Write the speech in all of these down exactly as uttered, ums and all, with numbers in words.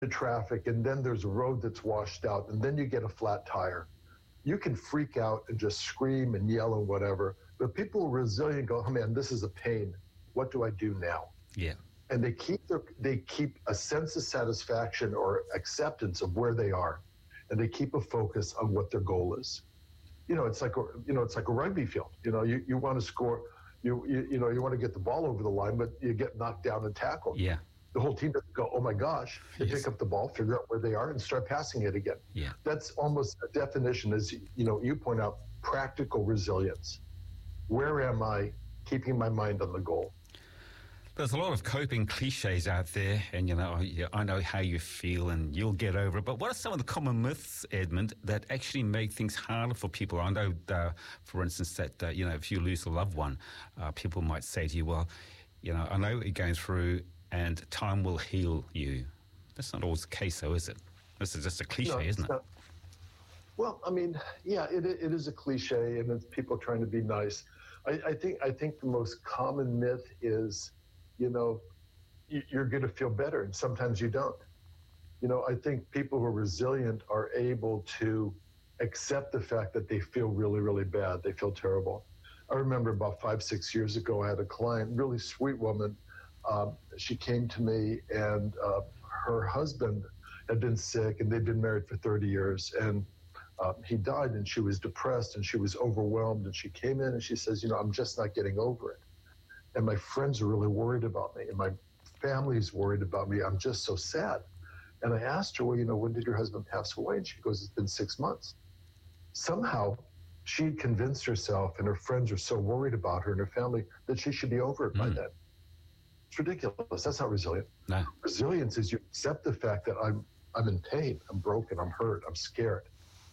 the traffic and then there's a road that's washed out and then you get a flat tire. You can freak out and just scream and yell and whatever. But people are resilient go, oh man, this is a pain. What do I do now? Yeah. And they keep their, they keep a sense of satisfaction or acceptance of where they are. And they keep a focus on what their goal is. You know, it's like a, you know, it's like a rugby field. You know, you, you want to score, you, you you know, you want to get the ball over the line, but you get knocked down and tackled. Yeah. The whole team doesn't go, oh my gosh. They Yes. pick up the ball, figure out where they are, and start passing it again. Yeah. That's almost a definition, as you know, you point out, practical resilience. Where am I keeping my mind on the goal? There's a lot of coping cliches out there, and you know, yeah, I know how you feel and you'll get over it. But what are some of the common myths, Edmund, that actually make things harder for people? I know, uh, for instance, that, uh, you know, if you lose a loved one, uh, people might say to you, well, you know, I know what you're going through and time will heal you. That's not always the case, though, is it? This is just a cliche, No, isn't it? not. Well, I mean, yeah, it, it is a cliche, and it's people trying to be nice. I, I think I think the most common myth is, you know, you're going to feel better, and sometimes you don't. You know, I think people who are resilient are able to accept the fact that they feel really, really bad. They feel terrible. I remember about five, six years ago, I had a client, really sweet woman. Um, she came to me, and uh, her husband had been sick, and they'd been married for thirty years, and uh, he died, and she was depressed, and she was overwhelmed, and she came in, and she says, you know, I'm just not getting over it. And my friends are really worried about me, and my family's worried about me. I'm just so sad. And I asked her, well, you know, when did your husband pass away? And she goes, it's been six months. Somehow, she convinced herself, and her friends are so worried about her and her family, that she should be over it mm. by then. It's ridiculous. That's not resilient. No. Resilience is you accept the fact that I'm I'm in pain, I'm broken, I'm hurt, I'm scared.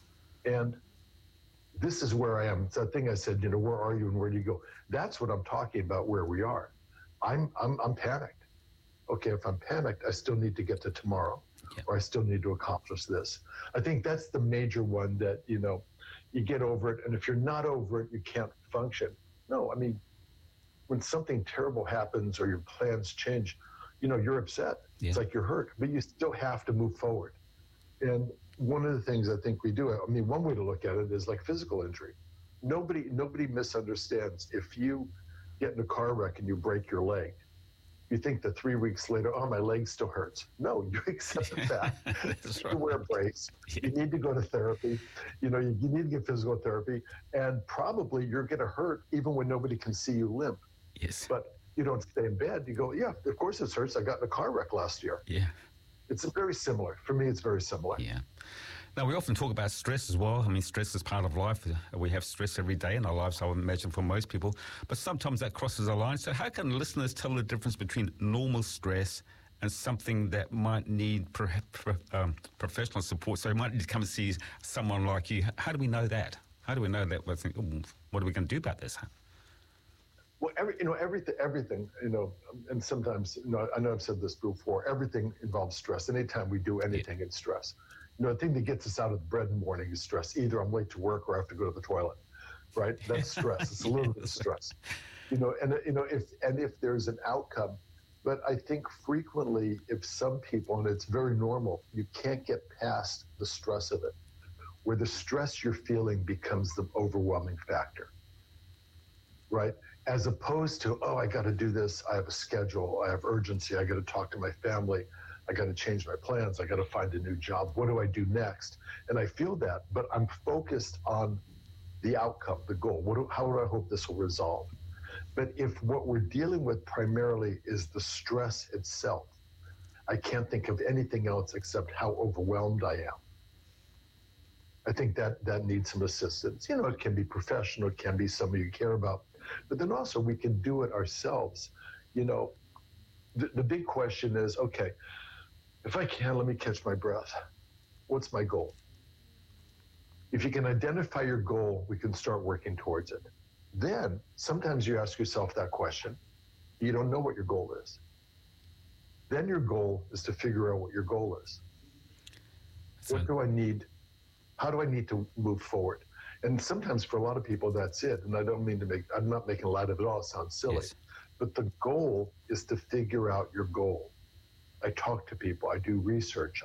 And this is where I am. It's that thing I said, you know, where are you and where do you go? That's what I'm talking about, where we are. I'm I'm I'm panicked. Okay, if I'm panicked, I still need to get to tomorrow. Yeah. Or I still need to accomplish this. I think that's the major one that, you know, you get over it, and if you're not over it, you can't function. No, I mean, when something terrible happens or your plans change, you know, you're upset. Yeah. It's like you're hurt, but you still have to move forward. And one of the things I think we do, I mean, one way to look at it is like physical injury. Nobody, nobody misunderstands. If you get in a car wreck and you break your leg, you think that three weeks later, oh, my leg still hurts. No, you accept the fact. You right. wear a brace. Yeah. You need to go to therapy. You know, you, you need to get physical therapy. And probably you're going to hurt even when nobody can see you limp. Yes. But you don't stay in bed. You go, yeah, of course it hurts. I got in a car wreck last year. Yeah. It's very similar. For me, it's very similar. Yeah. Now, we often talk about stress as well. I mean, stress is part of life. We have stress every day in our lives, I would imagine, for most people. But sometimes that crosses a line. So how can listeners tell the difference between normal stress and something that might need pro- pro- um, professional support? So you might need to come and see someone like you. How do we know that? How do we know that? We think, oh, what are we going to do about this? Well, every, you know, everything, everything, you know, and sometimes, you know, I know I've said this before, everything involves stress. Anytime we do anything, yeah. it's stress. You know, the thing that gets us out of the bed in the morning is stress. Either I'm late to work or I have to go to the toilet, right? That's stress. It's a little bit of stress. You know, and, you know, if, and if there's an outcome, but I think frequently if some people, and it's very normal, you can't get past the stress of it, where the stress you're feeling becomes the overwhelming factor, right? As opposed to, oh, I got to do this. I have a schedule. I have urgency. I got to talk to my family. I got to change my plans. I got to find a new job. What do I do next? And I feel that, but I'm focused on the outcome, the goal. What do, how do I hope this will resolve? But if what we're dealing with primarily is the stress itself, I can't think of anything else except how overwhelmed I am. I think that that needs some assistance. You know, it can be professional, it can be somebody you care about, but then also we can do it ourselves. You know, the, the big question is, okay, if I can, let me catch my breath. What's my goal? If you can identify your goal, we can start working towards it. Then sometimes you ask yourself that question. You don't know what your goal is. Then your goal is to figure out what your goal is. So, what do I need? How do I need to move forward? And sometimes for a lot of people, that's it. And I don't mean to make, I'm not making light of it all. It sounds silly. Yes. But the goal is to figure out your goal. I talk to people. I do research.